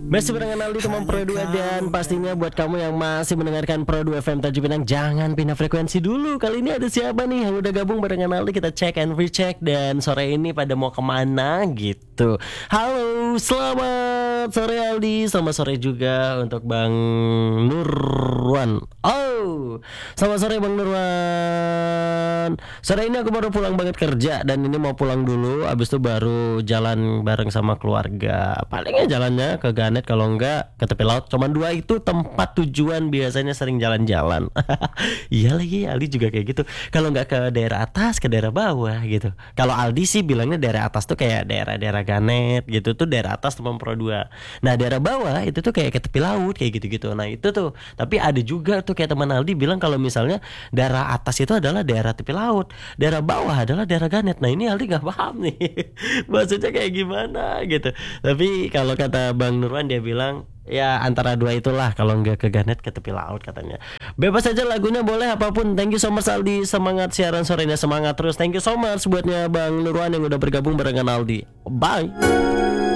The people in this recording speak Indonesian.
Masih barengan Aldi teman Pro 2. Dan pastinya buat kamu yang masih mendengarkan Pro 2 FM Tanjung Pinang, jangan pindah frekuensi dulu. Kali ini ada siapa nih yang udah gabung barengan Aldi? Kita cek and recheck. Dan sore ini pada mau kemana gitu. Halo, selamat sore Aldi. Selamat sore juga untuk Bang Nurwan. Oh, selamat sore Bang Nurwan. Sore ini aku baru pulang banget kerja. Dan ini mau pulang dulu, abis itu baru jalan bareng sama keluarga. Palingnya jalannya ke Ganet, kalau enggak ke tepi laut. Cuman dua itu tempat tujuan biasanya sering jalan-jalan. Iya lagi, Aldi juga kayak gitu. Kalau enggak ke daerah atas, ke daerah bawah gitu. Kalau Aldi sih bilangnya daerah atas tuh kayak daerah-daerah Ganet gitu, tuh daerah atas teman Pro 2. Nah daerah bawah itu tuh kayak ke tepi laut kayak gitu-gitu. Nah itu tuh, tapi ada juga tuh kayak teman Aldi bilang kalau misalnya daerah atas itu adalah daerah tepi laut, daerah bawah adalah daerah Ganet. Nah ini Aldi nggak paham nih maksudnya kayak gimana gitu. Tapi kalau kata Bang Nurwan, dia bilang ya antara dua itulah, kalau nggak ke Ganet ke tepi laut katanya. Bebas aja lagunya, boleh apapun. Thank you so much Aldi, semangat siaran sorenya, semangat terus. Thank you so much buatnya Bang Nurwan yang udah bergabung barengan Aldi. Bye.